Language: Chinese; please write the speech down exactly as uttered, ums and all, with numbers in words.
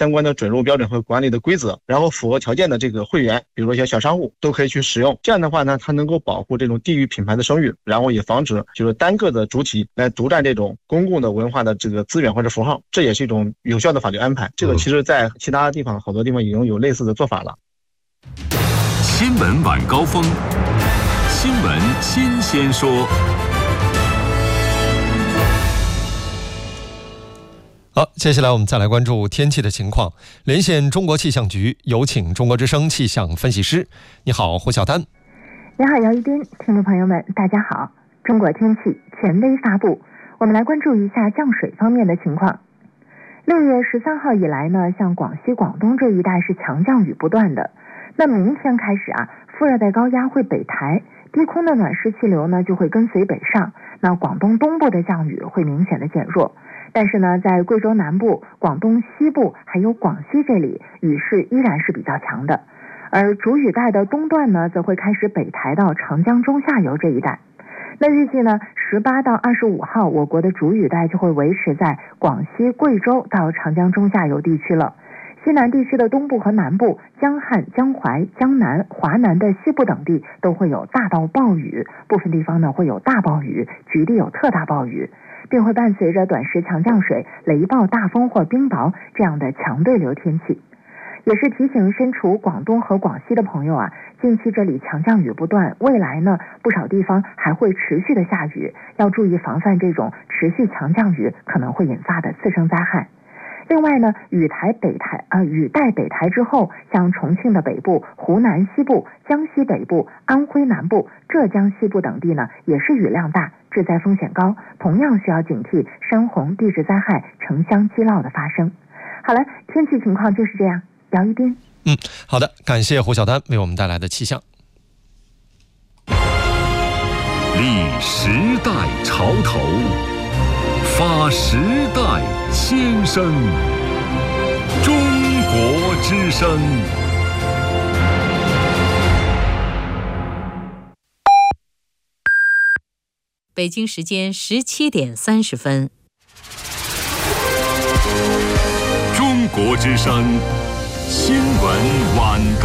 相关的准入标准和管理的规则，然后符合条件的这个会员，比如说一些小商户都可以去使用。这样的话呢，它能够保护这种地域品牌的声誉，然后也防止就是单个的主体来独占这种公共的文化的这个资源或者符号，这也是一种有效的法律安排。这个其实在其他地方好多地方已经有类似的做法了。 新闻晚高峰，新闻新鲜说。 好，接下来我们再来关注天气的情况。连线中国气象局，有请中国之声气象分析师。你好，胡晓丹。 你好，姚一斌。听众朋友们，大家好。中国天气权威发布，我们来关注一下降水方面的情况。六月十三号以来呢，像广西、广东这一带是强降雨不断的。那明天开始啊，副热带高压会北抬，低空的暖湿气流呢就会跟随北上，那广东东部的降雨会明显的减弱。但是呢，在贵州南部、广东西部还有广西这里，雨势依然是比较强的。而主雨带的东段呢，则会开始北抬到长江中下游这一带。那预计呢，十八到二十五号，我国的主雨带就会维持在广西、贵州到长江中下游地区了。西南地区的东部和南部、江汉、江淮、江南、华南的西部等地都会有大到暴雨，部分地方呢会有大暴雨，局地有特大暴雨，并会伴随着短时强降水、雷暴、大风或冰雹这样的强对流天气。也是提醒身处广东和广西的朋友啊，近期这里强降雨不断，未来呢不少地方还会持续的下雨，要注意防范这种持续强降雨可能会引发的次生灾害。另外呢，雨台北台呃雨带北台之后，像重庆的北部、湖南西部、江西北部、安徽南部、浙江西部等地呢，也是雨量大，致灾风险高，同样需要警惕山洪、地质灾害、城乡积涝的发生。好了，天气情况就是这样。姚一斌， 嗯，好的，感谢胡晓丹为我们带来的气象。 立时代潮头，发时代先声，中国之声。 北京时间十七点三十分， 中国之声新闻晚